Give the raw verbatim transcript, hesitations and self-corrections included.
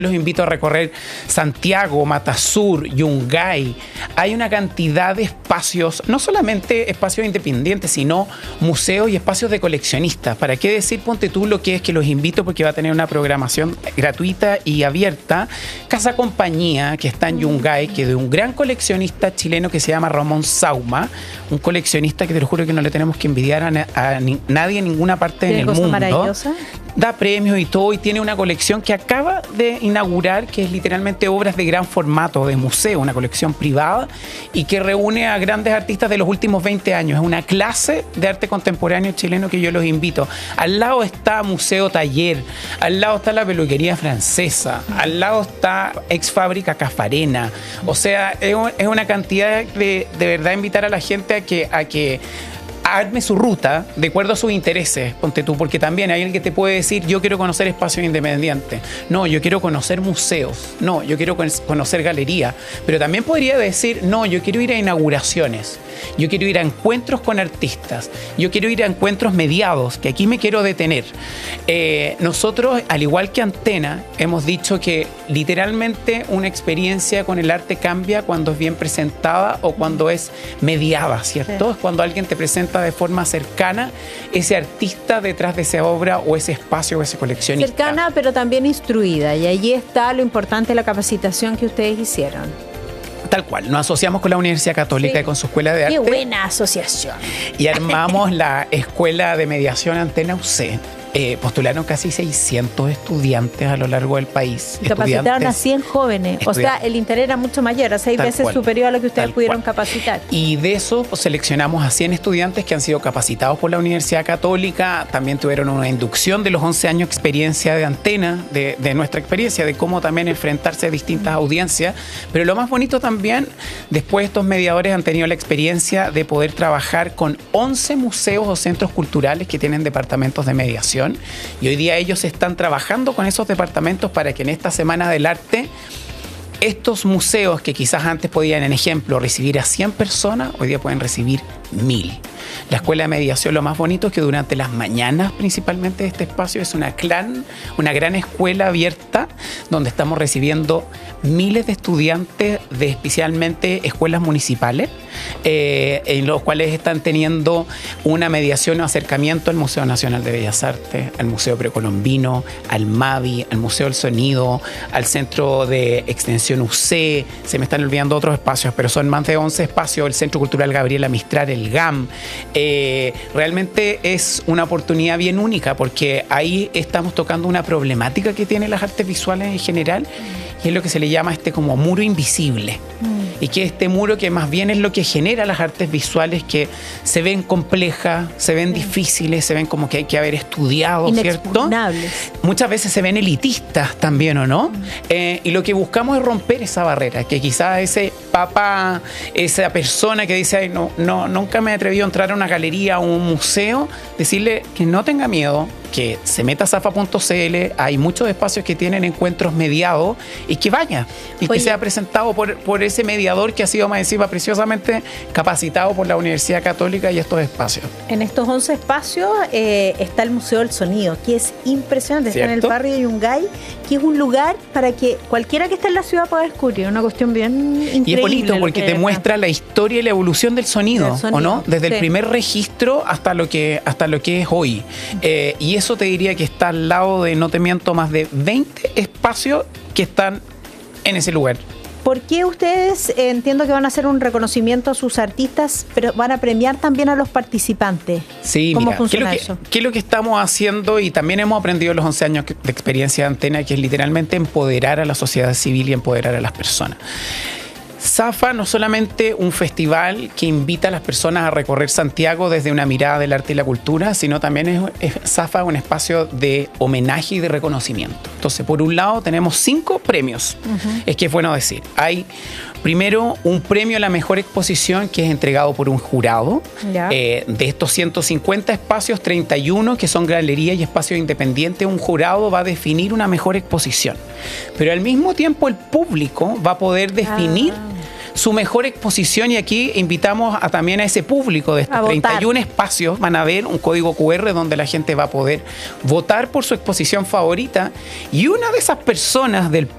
Los invito a recorrer Santiago, Matasur, Yungay. Hay una cantidad de espacios, no solamente espacios independientes, sino museos y espacios de coleccionistas. ¿Para qué decir, ponte tú, lo que es que los invito porque va a tener una programación gratuita y abierta? Casa Compañía, que está en Yungay, que es de un gran coleccionista chileno que se llama Ramón Sauma, un coleccionista que te lo juro que no le tenemos que envidiar a, na a ni nadie en ninguna parte en el mundo. Maravillosa. Da premios y todo, y tiene una colección que acaba de inaugurar, que es literalmente obras de gran formato, de museo, una colección privada, y que reúne a grandes artistas de los últimos veinte años. Es una clase de arte contemporáneo chileno que yo los invito. Al lado está Museo Taller, al lado está la peluquería francesa, al lado está Ex Fábrica Cafarena. O sea, es una cantidad de, de verdad, invitar a la gente a que... A que arme su ruta de acuerdo a sus intereses, ponte tú, porque también hay alguien que te puede decir, yo quiero conocer espacios independientes, no, yo quiero conocer museos, no, yo quiero conocer galerías, pero también podría decir, no, yo quiero ir a inauguraciones, yo quiero ir a encuentros con artistas, yo quiero ir a encuentros mediados, que aquí me quiero detener. Eh, nosotros, al igual que Antena, hemos dicho que literalmente una experiencia con el arte cambia cuando es bien presentada o cuando es mediada, ¿cierto? Sí. Es cuando alguien te presenta de forma cercana ese artista detrás de esa obra o ese espacio o ese coleccionista. Cercana, pero también instruida, y allí está lo importante de la capacitación que ustedes hicieron. Tal cual, nos asociamos con la Universidad Católica, sí, y con su Escuela de Arte. ¡Qué buena asociación! Y armamos la Escuela de Mediación Antena U C. Eh, postularon casi seiscientos estudiantes a lo largo del país. Y capacitaron a cien jóvenes. O sea, el interés era mucho mayor, a seis Tal veces cual. superior a lo que ustedes Tal pudieron cual. capacitar. Y de eso pues, seleccionamos a cien estudiantes que han sido capacitados por la Universidad Católica. También tuvieron una inducción de los once años de experiencia de Antena, de, de nuestra experiencia, de cómo también enfrentarse a distintas audiencias. Pero lo más bonito también, después estos mediadores han tenido la experiencia de poder trabajar con once museos o centros culturales que tienen departamentos de mediación. Y hoy día ellos están trabajando con esos departamentos para que en esta Semana del Arte estos museos que quizás antes podían, en ejemplo, recibir a cien personas, hoy día pueden recibir mil. La Escuela de Mediación, lo más bonito es que durante las mañanas principalmente de este espacio es una, clan, una gran escuela abierta donde estamos recibiendo miles de estudiantes de especialmente escuelas municipales, eh, en los cuales están teniendo una mediación o acercamiento al Museo Nacional de Bellas Artes, al Museo Precolombino, al MAVI, al Museo del Sonido, al Centro de Extensión U C, se me están olvidando otros espacios, pero son más de once espacios, el Centro Cultural Gabriela Mistral, el G A M. Eh, realmente es una oportunidad bien única porque ahí estamos tocando una problemática que tienen las artes visuales en general, y es lo que se le llama este como muro invisible. Mm. Y que este muro que más bien es lo que genera las artes visuales, que se ven complejas, se ven sí. difíciles, se ven como que hay que haber estudiado, ¿cierto? Muchas veces se ven elitistas también, ¿o no? Mm. Eh, y lo que buscamos es romper esa barrera, que quizás ese papá, esa persona que dice, ay, no, no, nunca me he atrevido a entrar a una galería o un museo, decirle que no tenga miedo, que se meta a zafa punto c l, hay muchos espacios que tienen encuentros mediados, y que vaya, y Oye. que sea presentado por, por ese mediador que ha sido más encima preciosamente capacitado por la Universidad Católica y estos espacios. En estos once espacios eh, está el Museo del Sonido, que es impresionante, ¿cierto? Está en el barrio de Yungay, que es un lugar para que cualquiera que esté en la ciudad pueda descubrir, una cuestión bien increíble. Y es bonito porque te muestra la historia y la evolución del sonido, del sonido ¿o no? Desde sí. el primer registro hasta lo que, hasta lo que es hoy. Eh, y eso te diría que está al lado de, no te miento, más de veinte espacios que están en ese lugar. ¿Por qué ustedes, eh, entiendo que van a hacer un reconocimiento a sus artistas, pero van a premiar también a los participantes? Sí, ¿Cómo mira, funciona ¿qué es, eso? ¿qué es lo que estamos haciendo? Y también hemos aprendido los once años de experiencia de Antena, que es literalmente empoderar a la sociedad civil y empoderar a las personas. Zafa no solamente un festival que invita a las personas a recorrer Santiago desde una mirada del arte y la cultura, sino también es, es Zafa un espacio de homenaje y de reconocimiento. Entonces, por un lado, tenemos cinco premios. Uh-huh. Es que es bueno decir, hay primero un premio a la mejor exposición que es entregado por un jurado. Eh, de estos ciento cincuenta espacios, treinta y uno que son galerías y espacios independientes, un jurado va a definir una mejor exposición. Pero al mismo tiempo el público va a poder definir ah. su mejor exposición, y aquí invitamos a, también a ese público de estos treinta y uno espacios, van a ver un código cu erre donde la gente va a poder votar por su exposición favorita, y una de esas personas del